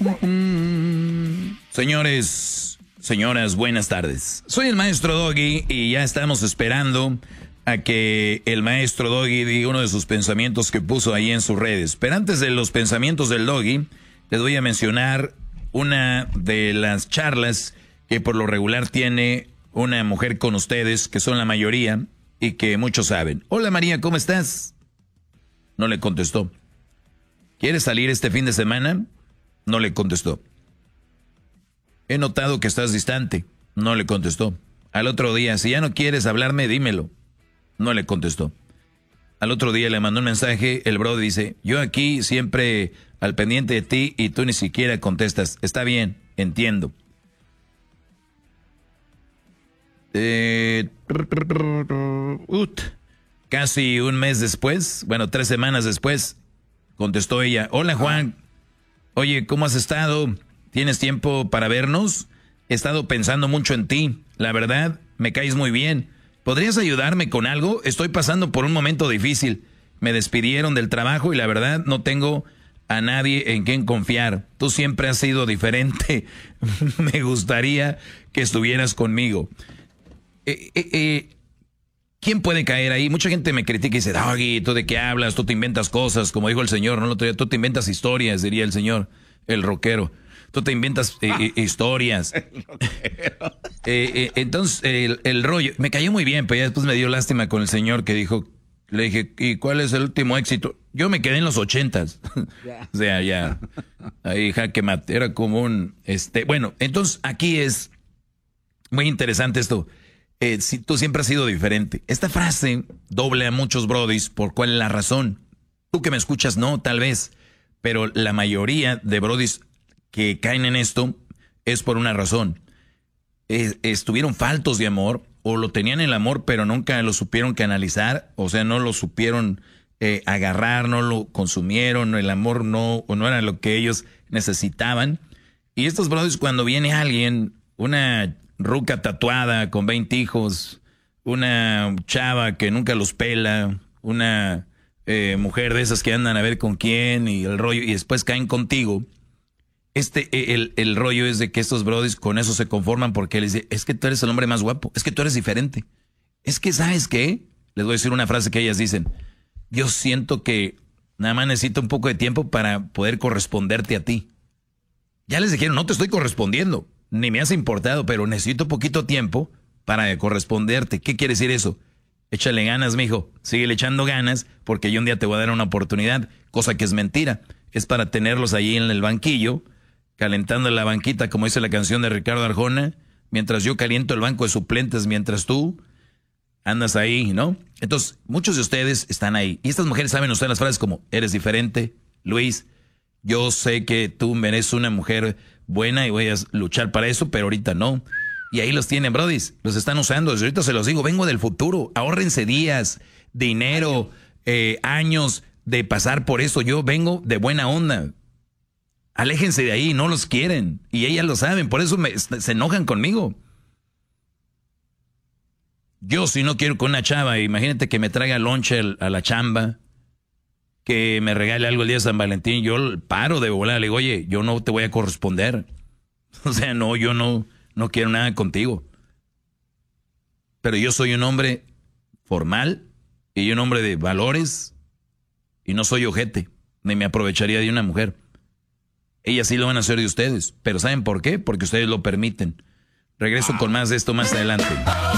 Señores, señoras, buenas tardes. Soy el maestro Doggy y ya estamos esperando a que el maestro Doggy diga uno de sus pensamientos que puso ahí en sus redes. Pero antes de los pensamientos del Doggy, les voy a mencionar una de las charlas que por lo regular tiene una mujer con ustedes, que son la mayoría y que muchos saben. Hola María, ¿cómo estás? No le contestó. ¿Quieres salir este fin de semana? No le contestó. He notado que estás distante. No le contestó. Al otro día, si ya no quieres hablarme, dímelo. No le contestó. Al otro día le mandó un mensaje, el bro dice, yo aquí siempre al pendiente de ti y tú ni siquiera contestas. Está bien, entiendo. Casi un mes después, bueno, 3 semanas después, contestó ella, hola Juan, oye, ¿cómo has estado? ¿Tienes tiempo para vernos? He estado pensando mucho en ti, la verdad, me caes muy bien. ¿Podrías ayudarme con algo? Estoy pasando por un momento difícil. Me despidieron del trabajo y la verdad no tengo a nadie en quien confiar. Tú siempre has sido diferente. Me gustaría que estuvieras conmigo. ¿Quién puede caer ahí? Mucha gente me critica y dice, Doggy, ¿tú de qué hablas? Tú te inventas cosas, como dijo el señor, ¿no? Tú te inventas historias, diría el señor, el rockero. Tú te inventas historias. Entonces, el rollo, me cayó muy bien, pero ya después me dio lástima con el señor que dijo, le dije, ¿y cuál es el último éxito? Yo me quedé en los 80s. O sea, ya, ahí jaque mate, era como un, bueno, entonces aquí es muy interesante esto. Si tú siempre has sido diferente. Esta frase doble a muchos brodis, ¿por cuál es la razón? Tú que me escuchas, no, tal vez, pero la mayoría de brodis que caen en esto es por una razón. Estuvieron faltos de amor o lo tenían el amor pero nunca lo supieron canalizar, o sea, no lo supieron agarrar, no lo consumieron, el amor no era lo que ellos necesitaban. Y estos brothers, cuando viene alguien, una ruca tatuada con 20 hijos, una chava que nunca los pela, una mujer de esas que andan a ver con quién y el rollo, y después caen contigo. El rollo es de que estos brothers con eso se conforman porque les dice, es que tú eres el hombre más guapo, es que tú eres diferente. Es que, ¿sabes qué? Les voy a decir una frase que ellas dicen. Yo siento que nada más necesito un poco de tiempo para poder corresponderte a ti. Ya les dijeron, no te estoy correspondiendo, ni me has importado, pero necesito poquito tiempo para corresponderte. ¿Qué quiere decir eso? Échale ganas, mijo. Síguele echando ganas porque yo un día te voy a dar una oportunidad, cosa que es mentira. Es para tenerlos ahí en el banquillo, calentando la banquita, como dice la canción de Ricardo Arjona, mientras yo caliento el banco de suplentes, mientras tú andas ahí, ¿no? Entonces, muchos de ustedes están ahí. Y estas mujeres saben usar las frases como, eres diferente, Luis, yo sé que tú mereces una mujer buena y voy a luchar para eso, pero ahorita no. Y ahí los tienen, brodis, los están usando. Desde ahorita se los digo, vengo del futuro, ahórrense días, dinero, años de pasar por eso. Yo vengo de buena onda. Aléjense de ahí, no los quieren. Y ellas lo saben, por eso se enojan conmigo. Yo si no quiero con una chava, imagínate que me traiga lonche a la chamba, que me regale algo el día de San Valentín, yo paro de volar, le digo, oye, yo no te voy a corresponder. O sea, no, yo no quiero nada contigo. Pero yo soy un hombre formal y un hombre de valores y no soy ojete, ni me aprovecharía de una mujer. Ellas sí lo van a hacer de ustedes, pero ¿saben por qué? Porque ustedes lo permiten. Regreso con más de esto más adelante.